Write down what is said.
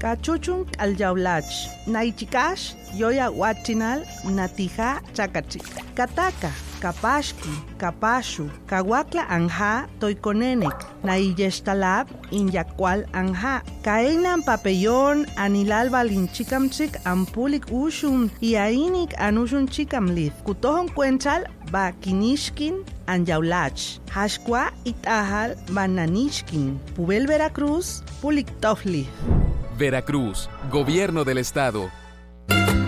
Kachuchun aljaulach. Naichikash yoya huachinal natija chakachi. Kataka. Kapashki, Kapashu, Kawakla anja toikonenek, Naiyestalab, Inyakwal anja, Kaenan papellón, Anilal balinchikamchik, Ampulik ushum, Iainik anushun chikamlith, Kutohon cuenchal, Bakinishkin, Anyaulach, Hashkwa itahal, Bananishkin, Pubel Veracruz, Puliktofli. Veracruz, Gobierno del Estado.